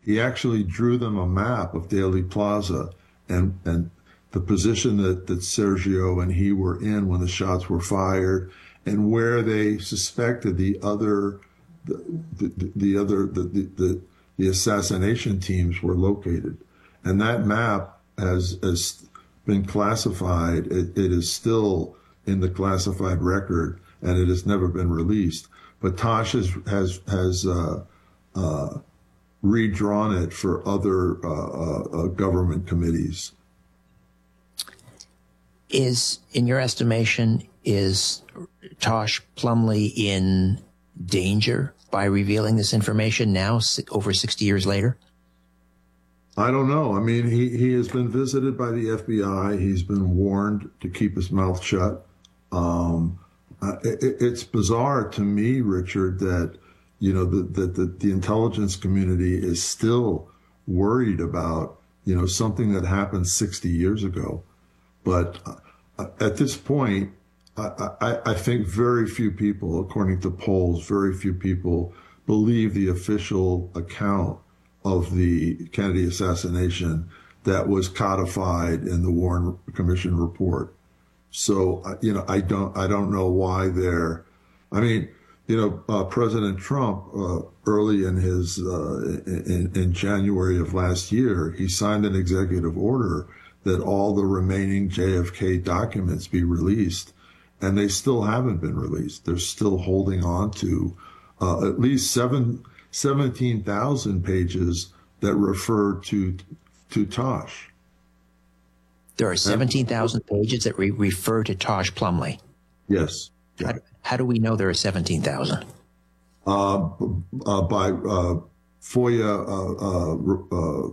he actually drew them a map of Dealey Plaza and the position that Sergio and he were in when the shots were fired, and where they suspected the assassination teams were located. And that map has been classified. It is still in the classified record, and it has never been released. But Tosh has redrawn it for other government committees. In your estimation, is Tosh Plumlee in danger by revealing this information now, over 60 years later? I don't know. I mean, he has been visited by the FBI. He's been warned to keep his mouth shut. It's bizarre to me, Richard, that that the intelligence community is still worried about something that happened 60 years ago. But at this point, I think very few people, according to polls, very few people believe the official account of the Kennedy assassination that was codified in the Warren Commission report. So, I don't know why they're, I mean, President Trump, early in his, in January of last year, he signed an executive order that all the remaining JFK documents be released, and they still haven't been released. They're still holding on to at least 17,000 pages that refer to Tosh. There are 17,000 pages that refer to Tosh Plumlee. Yes. Yeah. How do we know there are 17,000? By FOIA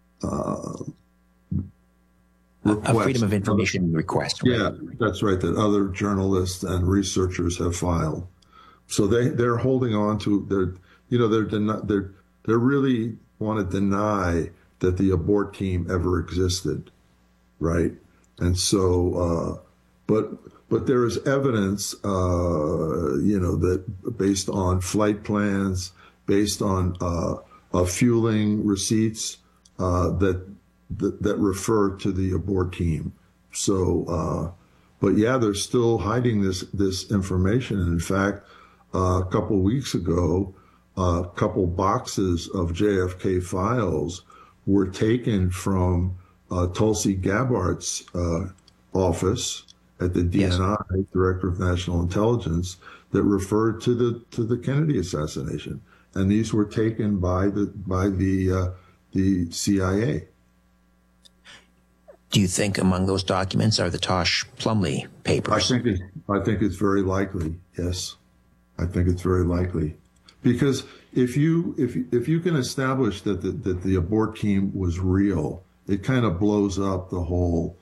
request. A Freedom of Information request. Right? Yeah, that's right. That other journalists and researchers have filed. So they're holding on to they really want to deny that the abort team ever existed, right? And so, but there is evidence, that based on flight plans, based on fueling receipts, that refer to the abort team. So, but yeah, they're still hiding this information. And in fact, a couple of weeks ago, a couple boxes of JFK files were taken from Tulsi Gabbard's office at the DNI, yes, Director of National Intelligence, that referred to the Kennedy assassination, and these were taken by the CIA. Do you think among those documents are the Tosh Plumlee papers? I think it's very likely. Yes, I think it's very likely, because if you can establish that the abort team was real, it kind of blows up the whole,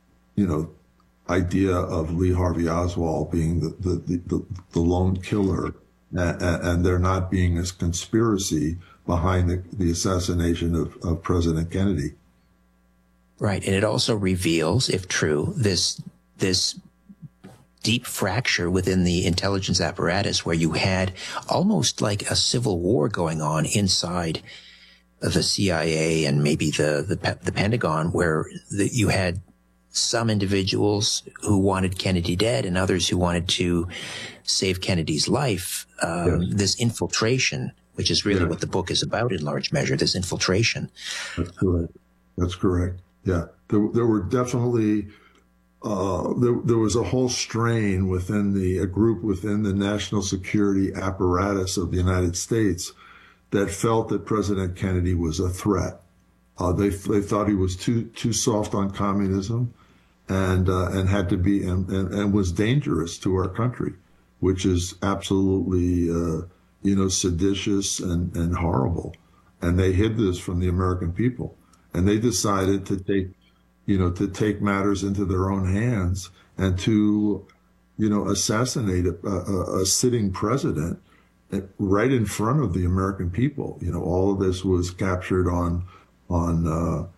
idea of Lee Harvey Oswald being the lone killer, and there not being a conspiracy behind the assassination of President Kennedy. Right, and it also reveals, if true, this deep fracture within the intelligence apparatus, where you had almost like a civil war going on inside the CIA and maybe the Pentagon, where you had some individuals who wanted Kennedy dead and others who wanted to save Kennedy's life. Yes. This infiltration, which is really what the book is about in large measure, this infiltration. That's correct. That's correct. Yeah, there were definitely, there was a whole strain within a group within the national security apparatus of the United States that felt that President Kennedy was a threat. They thought he was too soft on communism, and had to be and was dangerous to our country, which is absolutely seditious and horrible. And they hid this from the American people, and they decided to take matters into their own hands and to assassinate a sitting president right in front of the American people. All of this was captured on home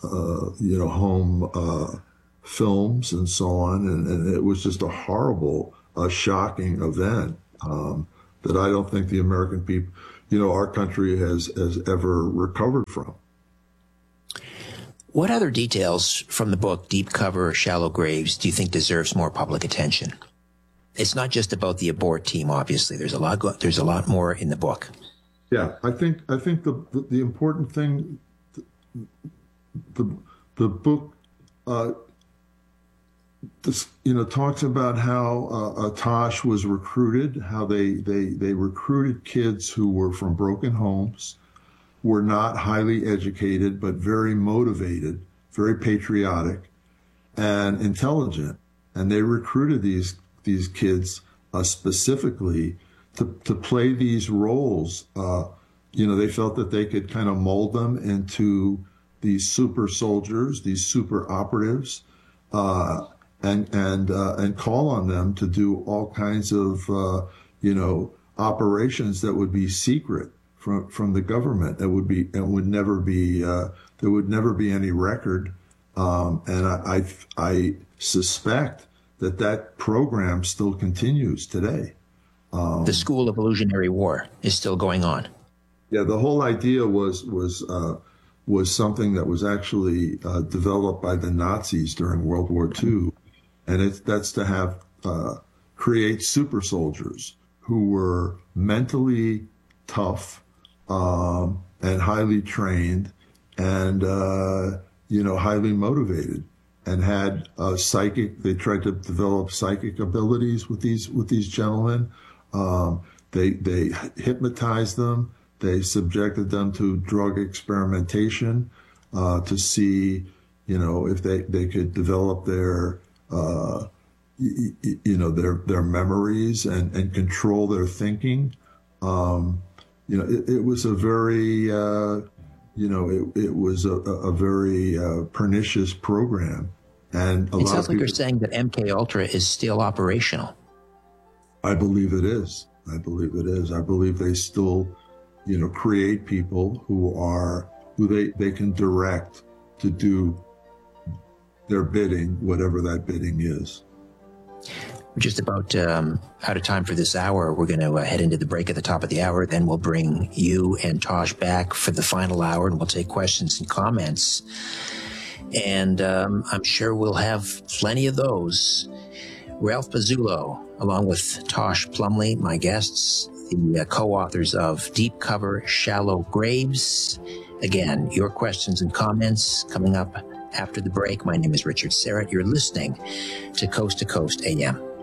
films and so on, and it was just a horrible, shocking event that I don't think the American people. our country has ever recovered from. What other details from the book, Deep Cover, Shallow Graves, do you think deserves more public attention? It's not just about the abort team, obviously. There's a lot more in the book. Yeah, I think the important thing, the book, talks about how Tosh was recruited, how they recruited kids who were from broken homes, were not highly educated, but very motivated, very patriotic, and intelligent. And they recruited these kids specifically to play these roles. They felt that they could kind of mold them into these super soldiers, these super operatives, and call on them to do all kinds of operations that would be secret from the government. There would never be any record. And I suspect that program still continues today. The School of Illusionary War is still going on. Yeah, the whole idea was something that was actually developed by the Nazis during World War II, and that's to have create super soldiers who were mentally tough and highly trained and highly motivated, and had psychic. They tried to develop psychic abilities with these gentlemen. They hypnotized them. They subjected them to drug experimentation to see, if they could develop their memories and control their thinking. It was a very it was a very pernicious program, and it sounds like you're saying that MK Ultra is still operational. I believe it is. I believe they still, create people who they can direct to do their bidding, whatever that bidding is. We're just about out of time for this hour. We're going to head into the break at the top of the hour. Then we'll bring you and Tosh back for the final hour, and we'll take questions and comments. And I'm sure we'll have plenty of those. Ralph Pazulo, along with Tosh Plumley, my guests, the co-authors of Deep Cover, Shallow Graves. Again, your questions and comments coming up after the break. My name is Richard Syrett. You're listening to Coast AM.